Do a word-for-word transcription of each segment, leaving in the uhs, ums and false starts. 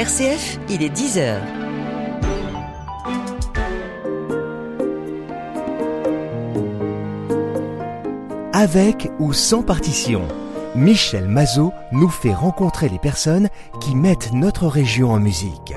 R C F, il est dix heures. Avec ou sans partition, Michel Mazot nous fait rencontrer les personnes qui mettent notre région en musique.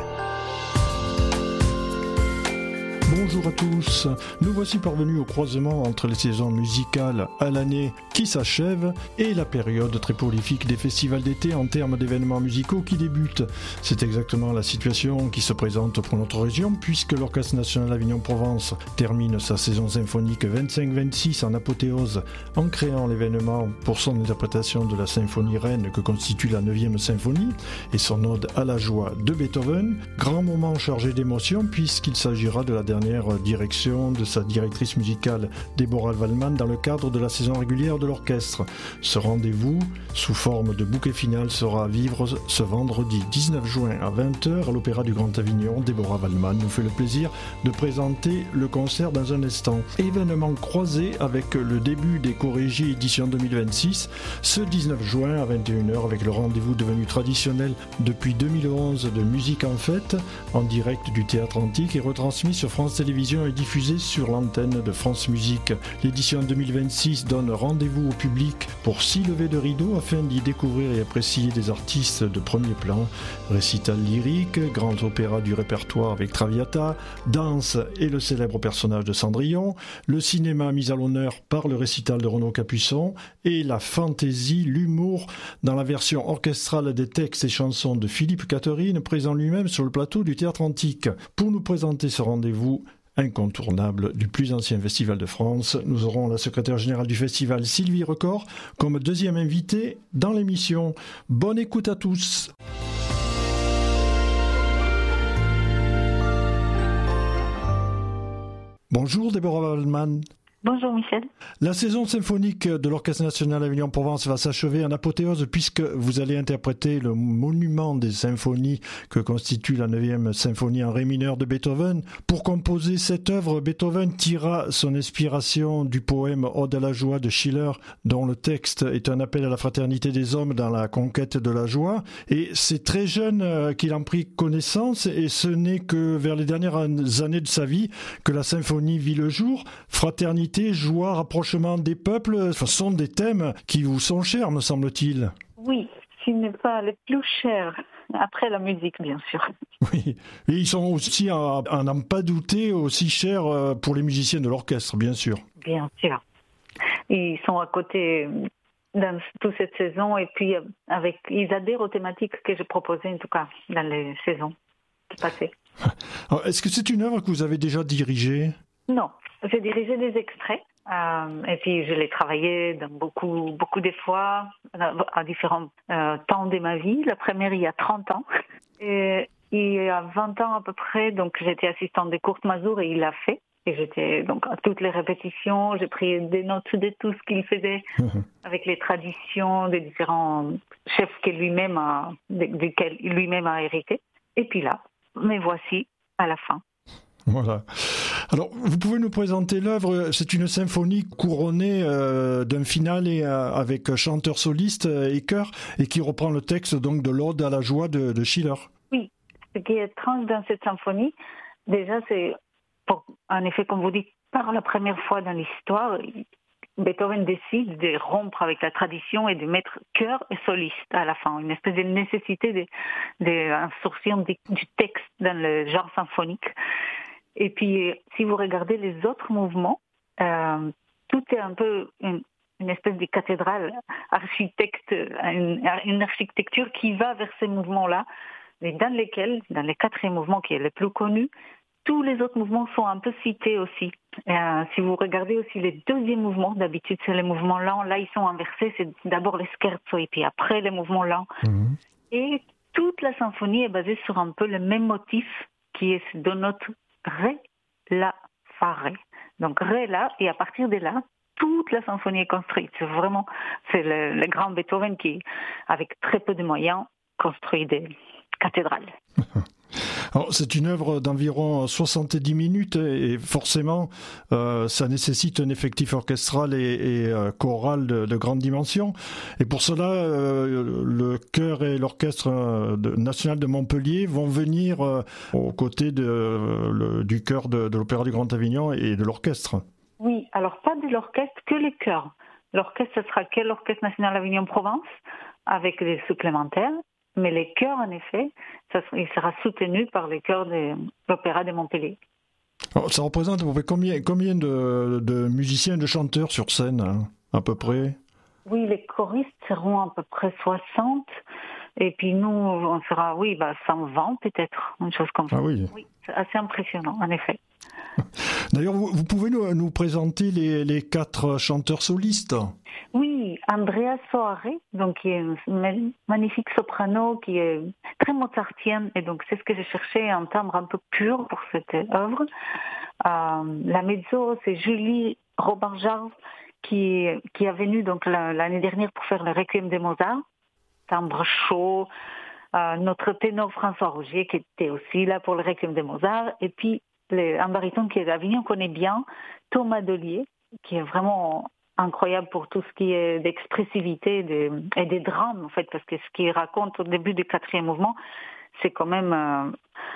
Bonjour à tous, nous voici parvenus au croisement entre les saisons musicales à l'année qui s'achève et la période très prolifique des festivals d'été en termes d'événements musicaux qui débutent. C'est exactement la situation qui se présente pour notre région puisque l'Orchestre National Avignon-Provence termine sa saison symphonique vingt-cinq vingt-six en apothéose en créant l'événement pour son interprétation de la symphonie reine que constitue la neuvième symphonie et son ode à la joie de Beethoven. Grand moment chargé d'émotion puisqu'il s'agira de la dernière direction de sa directrice musicale Deborah Waldman dans le cadre de la saison régulière de l'orchestre. Ce rendez-vous, sous forme de bouquet final, sera à vivre ce vendredi dix-neuf juin à vingt heures à l'Opéra du Grand Avignon. Deborah Waldman nous fait le plaisir de présenter le concert dans un instant. Événement croisé avec le début des Chorégies édition deux mille vingt-six, ce dix-neuf juin à vingt et une heures avec le rendez-vous devenu traditionnel depuis deux mille onze de Musique en Fête, en direct du Théâtre Antique et retransmis sur France Télévisions et diffusée sur l'antenne de France Musique. L'édition deux mille vingt-six donne rendez-vous au public pour six levées de rideau afin d'y découvrir et apprécier des artistes de premier plan, récital lyrique, grand opéra du répertoire avec Traviata, danse et le célèbre personnage de Cendrillon, le cinéma mis à l'honneur par le récital de Renaud Capuçon et la fantaisie, l'humour dans la version orchestrale des textes et chansons de Philippe Catherine, présent lui-même sur le plateau du Théâtre Antique. Pour nous présenter ce rendez-vous incontournable du plus ancien festival de France, nous aurons la secrétaire générale du festival Sylvie Record comme deuxième invitée dans l'émission. Bonne écoute à tous. Bonjour Deborah Waldman. Bonjour Michel. La saison symphonique de l'Orchestre National Avignon-Provence va s'achever en apothéose puisque vous allez interpréter le monument des symphonies que constitue la neuvième symphonie en ré mineur de Beethoven. Pour composer cette œuvre, Beethoven tira son inspiration du poème Ode à la joie de Schiller, dont le texte est un appel à la fraternité des hommes dans la conquête de la joie. Et c'est très jeune qu'il en prit connaissance et ce n'est que vers les dernières années de sa vie que la symphonie vit le jour. Fraternité, joie, rapprochement des peuples, ce sont des thèmes qui vous sont chers, me semble-t-il. Oui, ce n'est pas le plus cher, après la musique, bien sûr. Oui, et ils sont aussi, à, à n'en pas douter, aussi chers pour les musiciens de l'orchestre, bien sûr. Bien sûr. Ils sont à côté dans toute cette saison, et puis avec, ils adhèrent aux thématiques que j'ai proposées, en tout cas, dans les saisons qui passaient. Alors, est-ce que c'est une œuvre que vous avez déjà dirigée ? Non, j'ai dirigé des extraits euh, et puis je l'ai travaillé dans beaucoup, beaucoup de fois à différents euh, temps de ma vie. La première il y a trente ans et il y a vingt ans à peu près, donc j'étais assistante de Kurt Masur et il l'a fait. Et j'étais donc à toutes les répétitions, j'ai pris des notes de tout ce qu'il faisait avec les traditions des différents chefs que lui-même a, duquel lui-même a hérité. Et puis là, me voici à la fin. Voilà. Alors, vous pouvez nous présenter l'œuvre. C'est une symphonie couronnée euh, d'un finale euh, avec chanteur soliste et chœur et qui reprend le texte donc de l'Ode à la joie de, de Schiller. Oui, ce qui est étrange dans cette symphonie, déjà c'est, pour, en effet, comme vous dites, par la première fois dans l'histoire, Beethoven décide de rompre avec la tradition et de mettre chœur et soliste à la fin, une espèce de nécessité d'insertion du texte dans le genre symphonique. Et puis, si vous regardez les autres mouvements, euh, tout est un peu une, une espèce de cathédrale, architecte, une, une architecture qui va vers ces mouvements-là, mais dans lesquels, dans les quatrième mouvement qui est le plus connu, tous les autres mouvements sont un peu cités aussi. Euh, si vous regardez aussi les deuxièmes mouvements, d'habitude c'est les mouvements lents, là ils sont inversés, c'est d'abord les scherzo et puis après les mouvements lents. Mmh. Et toute la symphonie est basée sur un peu le même motif qui est ce deux notes Ré, La, Fa, Ré. Donc Ré, La, et à partir de là, toute la symphonie est construite. C'est vraiment, c'est le, le grand Beethoven qui, avec très peu de moyens, construit des cathédrales. Alors, c'est une œuvre d'environ soixante-dix minutes et forcément, euh, ça nécessite un effectif orchestral et, et euh, choral de, de grande dimension. Et pour cela, euh, le chœur et l'orchestre de, national de Montpellier vont venir euh, aux côtés de, euh, le, du chœur de, de l'Opéra du Grand Avignon et de l'orchestre. Oui, alors pas de l'orchestre, que les chœurs. L'orchestre, ce sera que l'Orchestre national Avignon-Provence, avec des supplémentaires. Mais les chœurs, en effet, ça, il sera soutenu par les chœurs de l'Opéra de Montpellier. Alors, ça représente combien, combien de, de musiciens et de chanteurs sur scène, hein, à peu près? Oui, les choristes seront à peu près soixante. Et puis nous, on sera, oui, bah, cent vingt peut-être, une chose comme ça. Ah oui. Oui, c'est assez impressionnant, en effet. D'ailleurs, vous, vous pouvez nous, nous présenter les, les quatre chanteurs solistes? Oui, Andrea Soare, donc qui est une magnifique soprano, qui est très mozartienne, et donc c'est ce que j'ai cherché, un timbre un peu pur pour cette œuvre. Euh, la mezzo, c'est Julie Robin-Jarve, qui, qui est venue donc l'année dernière pour faire le Requiem de Mozart, timbre chaud. Euh, notre ténor François Rogier, qui était aussi là pour le Requiem de Mozart, et puis le, un baryton qui est d'Avignon, connaît bien, Thomas Delier, qui est vraiment incroyable pour tout ce qui est d'expressivité de, et des drames, en fait, parce que ce qu'il raconte au début du quatrième mouvement, c'est quand même euh,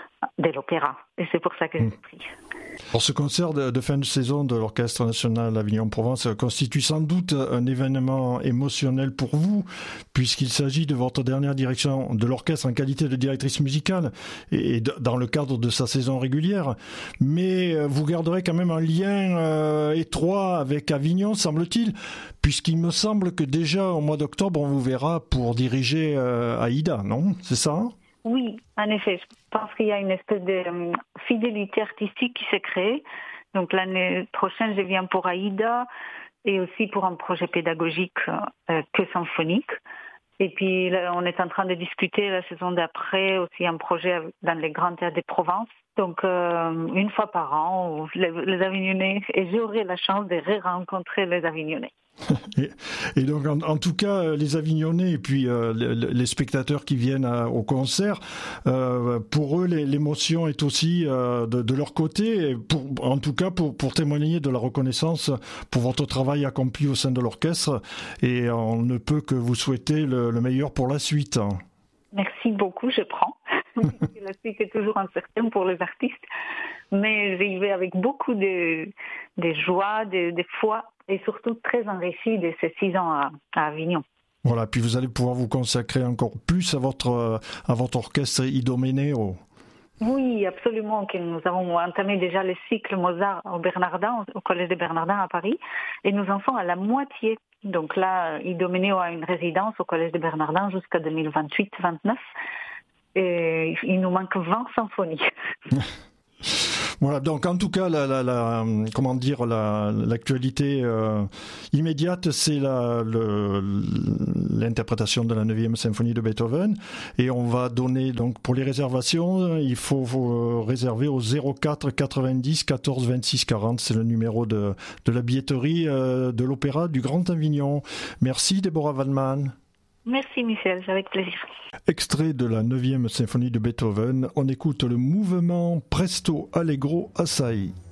de l'opéra. Et c'est pour ça que j'ai pris. Alors, ce concert de, de fin de saison de l'Orchestre national Avignon-Provence constitue sans doute un événement émotionnel pour vous, puisqu'il s'agit de votre dernière direction de l'orchestre en qualité de directrice musicale et, et de, dans le cadre de sa saison régulière. Mais vous garderez quand même un lien euh, étroit avec Avignon, semble-t-il, puisqu'il me semble que déjà au mois d'octobre, on vous verra pour diriger euh, Aïda, non? C'est ça, hein? Oui, en effet, je pense qu'il y a une espèce de euh, fidélité artistique qui s'est créée. Donc l'année prochaine, je viens pour Aïda et aussi pour un projet pédagogique euh, que symphonique. Et puis là, on est en train de discuter la saison d'après aussi un projet dans les grands théâtres de Provence. Donc euh, une fois par an, les, les Avignonnais, et j'aurai la chance de re-rencontrer les Avignonnais. Et, et donc, en, en tout cas, les Avignonnais et puis euh, les, les spectateurs qui viennent à, au concert, euh, pour eux, les, l'émotion est aussi euh, de, de leur côté, et pour, en tout cas pour, pour témoigner de la reconnaissance pour votre travail accompli au sein de l'orchestre. Et on ne peut que vous souhaiter le, le meilleur pour la suite. Merci beaucoup, je prends. La suite est toujours incertaine pour les artistes, mais j'y vais avec beaucoup de, de joie, de, de foi, et surtout très enrichi de ces six ans à, à Avignon. Voilà, puis vous allez pouvoir vous consacrer encore plus à votre, à votre orchestre Idoméneo. Oui, absolument, que nous avons entamé déjà le cycle Mozart au Bernardin, au Collège des Bernardins à Paris, et nous en sommes à la moitié. Donc là, Idoméneo a une résidence au Collège des Bernardins jusqu'à deux mille vingt-huit vingt-neuf, et il nous manque vingt symphonies. Voilà, donc en tout cas, la, la, la, comment dire, la, l'actualité euh, immédiate, c'est la, le, l'interprétation de la neuvième symphonie de Beethoven. Et on va donner, donc pour les réservations, il faut, faut réserver au zéro quatre quatre-vingt-dix quatorze vingt-six quarante. C'est le numéro de, de la billetterie euh, de l'Opéra du Grand Avignon. Merci Déborah Waldman. Merci Michel, avec plaisir. Extrait de la neuvième symphonie de Beethoven, on écoute le mouvement Presto Allegro Assai.